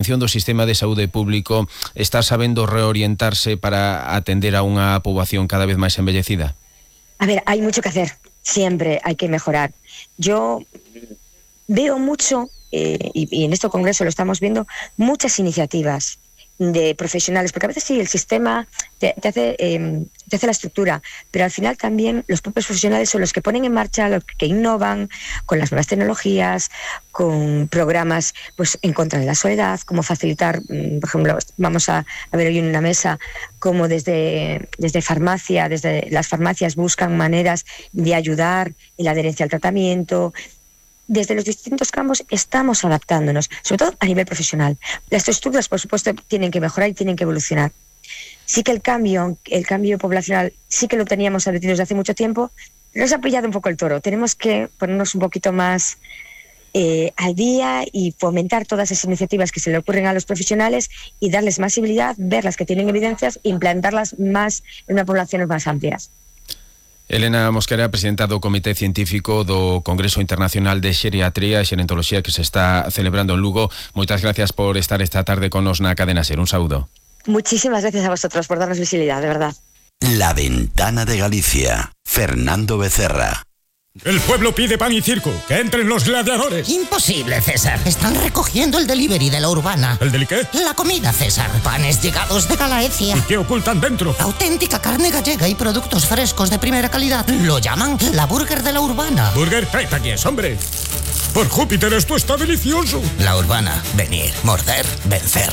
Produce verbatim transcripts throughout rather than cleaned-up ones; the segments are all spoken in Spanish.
atención do sistema de saúde público está sabendo reorientarse para atender a unha poboación cada vez máis envellecida? A ver, hay mucho que hacer, siempre hay que mejorar. Yo veo mucho, eh, y, y en este congreso lo estamos viendo, muchas iniciativas de profesionales, porque a veces sí, el sistema te, te, hace, eh, te hace la estructura, pero al final también los propios profesionales son los que ponen en marcha, los que innovan con las nuevas tecnologías, con programas pues en contra de la soledad, como facilitar, por ejemplo, vamos a, a ver hoy en una mesa cómo desde, desde farmacia, desde las farmacias buscan maneras de ayudar en la adherencia al tratamiento. Desde los distintos campos estamos adaptándonos, sobre todo a nivel profesional. Las estructuras, por supuesto, tienen que mejorar y tienen que evolucionar. Sí que el cambio, el cambio poblacional, sí que lo teníamos advertido desde hace mucho tiempo, pero nos ha pillado un poco el toro. Tenemos que ponernos un poquito más eh, al día y fomentar todas esas iniciativas que se le ocurren a los profesionales y darles más visibilidad, ver las que tienen evidencias e implantarlas más en unas poblaciones más amplias. Elena Mosquera, presidenta do Comité Científico do Congreso Internacional de Xeriatría e Xerontoloxía que se está celebrando en Lugo. Moitas gracias por estar esta tarde con nos na Cadena Ser. Un saúdo. Muchísimas gracias a vosotros por darnos visibilidad, de verdad. La Ventana de Galicia. Fernando Becerra. El pueblo pide pan y circo. ¡Que entren los gladiadores! Imposible, César. Están recogiendo el delivery de la Urbana. ¿El deli qué? La comida, César. Panes llegados de Galaecia. ¿Y qué ocultan dentro? Auténtica carne gallega y productos frescos de primera calidad. Lo llaman la Burger de la Urbana. ¿Burger? ¡Tráete aquí, hombre! ¡Por Júpiter, esto está delicioso! La Urbana. Venir, morder, vencer.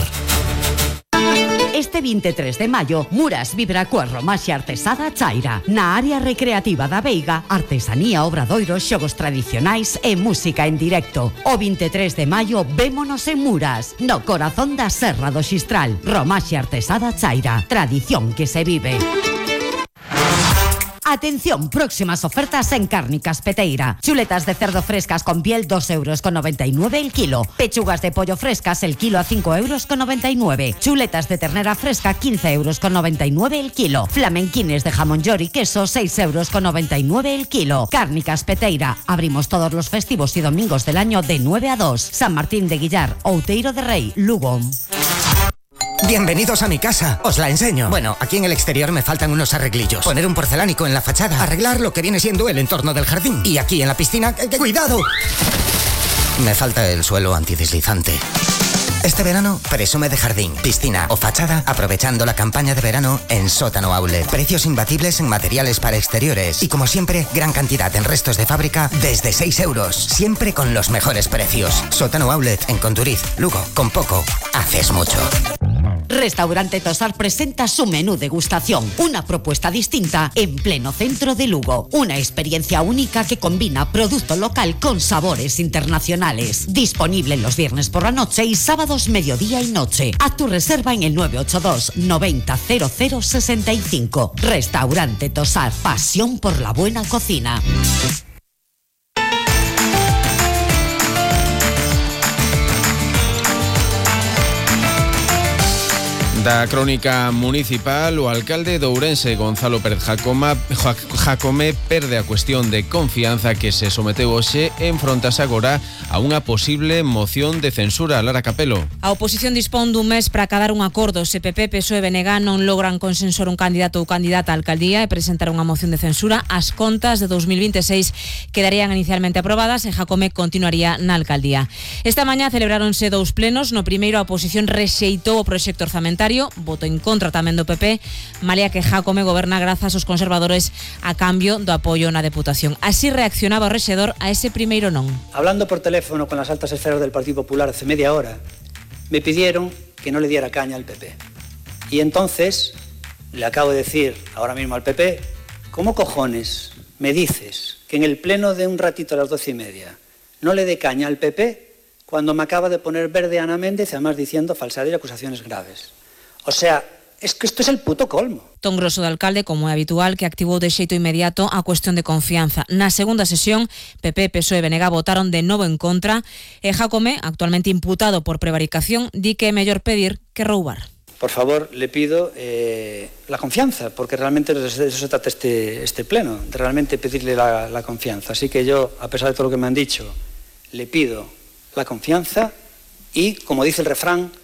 Este veintitrés de maio, Muras vibra coa romaxe artesada Chaira. Na área recreativa da Veiga, artesanía, obradoiros, xogos tradicionais e música en directo. O veintitrés de maio, vémonos en Muras, no corazón da Serra do Xistral. Romaxe artesada Chaira. Tradición que se vive. Atención, próximas ofertas en Cárnicas Peteira. Chuletas de cerdo frescas con piel, dos euros con noventa y nueve el kilo. Pechugas de pollo frescas, el kilo a cinco euros con noventa y nueve. Chuletas de ternera fresca, quince euros con noventa y nueve el kilo. Flamenquines de jamón york y queso, seis euros con noventa y nueve el kilo. Cárnicas Peteira. Abrimos todos los festivos y domingos del año de nueve a dos. San Martín de Guillar, Outeiro de Rei, Lugo. Bienvenidos a mi casa, os la enseño. Bueno, aquí en el exterior me faltan unos arreglillos. Poner un porcelánico en la fachada, arreglar lo que viene siendo el entorno del jardín. Y aquí en la piscina, ¡eh, ¡cuidado! Me falta el suelo antideslizante. Este verano, presume de jardín, piscina o fachada aprovechando la campaña de verano en Sótano Outlet. Precios imbatibles en materiales para exteriores. Y como siempre, gran cantidad en restos de fábrica desde seis euros. Siempre con los mejores precios. Sótano Outlet en Conturiz, Lugo. Con poco, haces mucho. Restaurante Tosar presenta su menú degustación, una propuesta distinta en pleno centro de Lugo. Una experiencia única que combina producto local con sabores internacionales. Disponible los viernes por la noche y sábados mediodía y noche. Haz tu reserva en el nueve ocho dos noventa cero cero sesenta y cinco. Restaurante Tosar, pasión por la buena cocina. Da crónica municipal, o alcalde de Ourense, Gonzalo Pérez Jacoma, Jacome, perde a cuestión de confianza que se someteu hoxe e enfrontase agora a unha posible moción de censura. Lara Capelo. A oposición dispón dun mes para acadar un acordo. Se P P, P S O E e B N G non logran consensor un candidato ou candidata á alcaldía e presentar unha moción de censura, as contas de dos mil veintiséis quedarían inicialmente aprobadas e Jacome continuaría na alcaldía. Esta mañá celebráronse dous plenos. No primeiro, a oposición rexeitou o proxecto orzamentario, voto en contra tamén do P P, malia que Jacome goberna grazas aos conservadores a cambio do apoio na Deputación. Así reaccionaba o rexedor a ese primeiro non. Hablando por teléfono con las altas esferas del Partido Popular hace media hora, me pidieron que no le diera caña al P P. Y entonces le acabo de decir ahora mismo al P P, ¿cómo cojones me dices que en el pleno de un ratito a las doce y media no le dé caña al P P cuando me acaba de poner verde Ana Méndez, además diciendo falsedad y acusaciones graves? O sea, es que esto es el puto colmo. Ton grosso do alcalde, como é habitual, que activou de xeito inmediato a cuestión de confianza. Na segunda sesión, P P, P S O E e B N G votaron de novo en contra e Jacome, actualmente imputado por prevaricación, di que é mellor pedir que roubar. Por favor, le pido eh, la confianza, porque realmente de eso se trata este, este pleno, de realmente pedirle la, la confianza. Así que yo, a pesar de todo lo que me han dicho, le pido la confianza y, como dice el refrán,